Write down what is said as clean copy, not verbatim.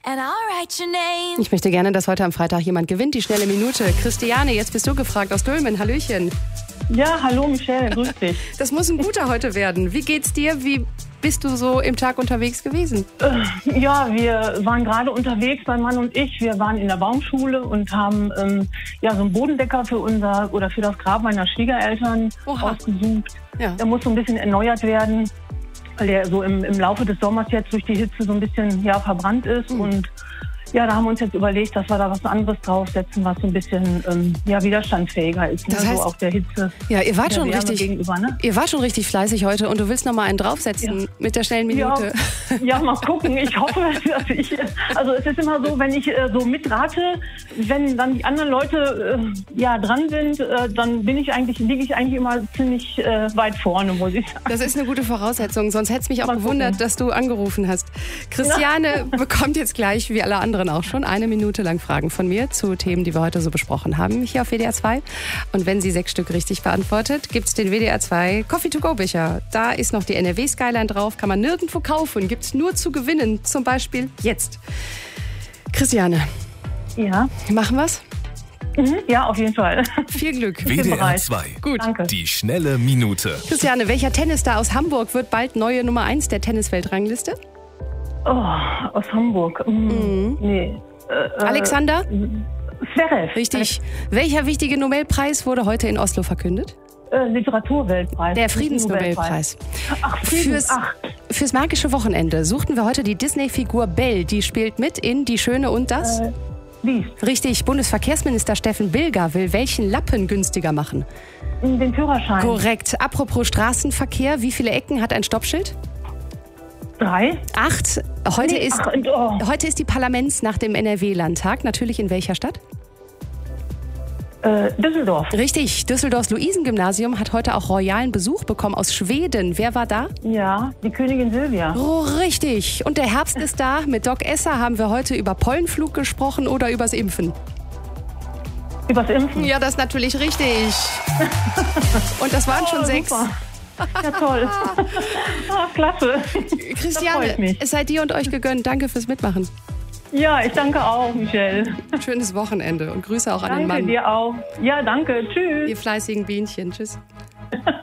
Ich möchte gerne, dass heute am Freitag jemand gewinnt, die schnelle Minute. Christiane, jetzt bist du gefragt aus Dülmen. Hallöchen. Ja, hallo Michelle, grüß dich. Das muss ein guter heute werden. Wie geht's dir? Wie bist du so im Tag unterwegs gewesen? Ja, wir waren gerade unterwegs, mein Mann und ich. Wir waren in der Baumschule und haben so einen Bodendecker für das Grab meiner Schwiegereltern ausgesucht. Ja. Der muss so ein bisschen erneuert werden, weil der so im Laufe des Sommers jetzt durch die Hitze so ein bisschen verbrannt ist. Und ja, da haben wir uns jetzt überlegt, dass wir da was anderes draufsetzen, was so ein bisschen widerstandsfähiger ist. Das heißt, so auch der Hitze. Ja, ihr wart schon Wärme richtig gegenüber, ne? Ihr wart schon richtig fleißig heute und du willst noch mal einen draufsetzen mit der schnellen Minute. Ja, mal gucken. Ich hoffe, dass also es ist immer so, wenn ich so mitrate, wenn dann die anderen Leute dran sind, dann liege ich eigentlich immer ziemlich weit vorne, muss ich sagen. Das ist eine gute Voraussetzung, sonst hätte es mich auch gewundert, dass du angerufen hast. Christiane bekommt jetzt gleich, wie alle anderen auch schon, 1 Minute lang Fragen von mir zu Themen, die wir heute so besprochen haben, hier auf WDR 2. Und wenn sie 6 Stück richtig beantwortet, gibt es den WDR 2 Coffee-to-go-Becher. Da ist noch die NRW-Skyline drauf, kann man nirgendwo kaufen, gibt es nur zu gewinnen, zum Beispiel jetzt. Christiane. Ja. Machen wir's? Ja, auf jeden Fall. Viel Glück. WDR 2. Gut. Danke. Die schnelle Minute. Christiane, welcher Tennisstar aus Hamburg wird bald neue Nummer 1 der Tennisweltrangliste? Aus Hamburg. Nee. Alexander? Zverev. Richtig. Welcher wichtige Nobelpreis wurde heute in Oslo verkündet? Literaturweltpreis. Der Friedensnobelpreis. Ach, Fürs magische Wochenende suchten wir heute die Disney-Figur Belle. Die spielt mit in Die Schöne und das? Biest. Richtig. Bundesverkehrsminister Steffen Bilger will welchen Lappen günstiger machen? Den Führerschein. Korrekt. Apropos Straßenverkehr, wie viele Ecken hat ein Stoppschild? 3. 8. Heute ist die Parlamentsnacht im NRW-Landtag. Natürlich in welcher Stadt? Düsseldorf. Richtig. Düsseldorfs Luisengymnasium hat heute auch royalen Besuch bekommen aus Schweden. Wer war da? Ja, die Königin Silvia. Oh, richtig. Und der Herbst ist da. Mit Doc Esser haben wir heute über Pollenflug gesprochen oder übers Impfen. Übers Impfen? Ja, das ist natürlich richtig. Und das waren schon 6. Super. Ja, toll. Klasse. Christiane, es sei dir und euch gegönnt. Danke fürs Mitmachen. Ja, ich danke auch, Michelle. Schönes Wochenende und Grüße auch an den Mann. Danke dir auch. Ja, danke. Tschüss. Ihr fleißigen Bienchen. Tschüss.